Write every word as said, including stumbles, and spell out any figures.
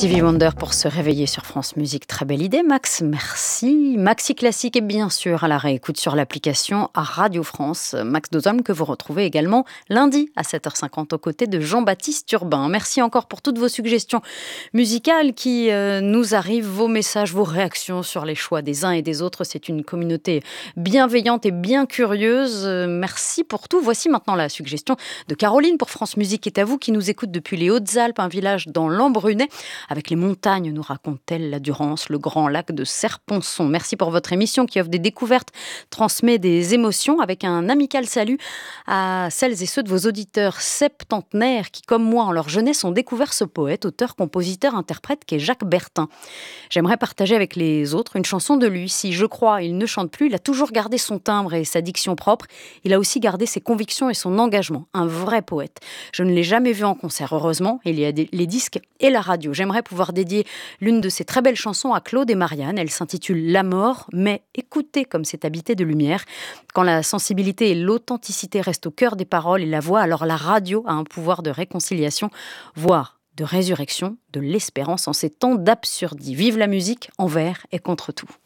Stevie Wonder pour se réveiller sur France Musique. Très belle idée, Max. Merci. Maxi Classique est bien sûr à la réécoute sur l'application à Radio France. Max Dozhomme que vous retrouvez également lundi à sept heures cinquante aux côtés de Jean-Baptiste Urbain. Merci encore pour toutes vos suggestions musicales qui euh, nous arrivent, vos messages, vos réactions sur les choix des uns et des autres. C'est une communauté bienveillante et bien curieuse. Euh, merci pour tout. Voici maintenant la suggestion de Caroline pour France Musique. est à vous qui nous écoute depuis les Hautes-Alpes, un village dans l'Embrunais. Avec les montagnes, nous raconte-t-elle la Durance, le grand lac de Serponçon. Merci pour votre émission qui offre des découvertes, transmet des émotions, avec un amical salut à celles et ceux de vos auditeurs septentenaires qui, comme moi, en leur jeunesse, ont découvert ce poète, auteur, compositeur, interprète qu'est Jacques Bertin. J'aimerais partager avec les autres une chanson de lui. Si je crois, il ne chante plus, il a toujours gardé son timbre et sa diction propre. Il a aussi gardé ses convictions et son engagement. Un vrai poète. Je ne l'ai jamais vu en concert, heureusement. Il y a des, les disques et la radio. J'aimerais pouvoir dédier l'une de ces très belles chansons à Claude et Marianne. Elle s'intitule La mort, mais écoutez comme c'est habité de lumière. Quand la sensibilité et l'authenticité restent au cœur des paroles et la voix, alors la radio a un pouvoir de réconciliation, voire de résurrection, de l'espérance en ces temps d'absurdie. Vive la musique envers et contre tout.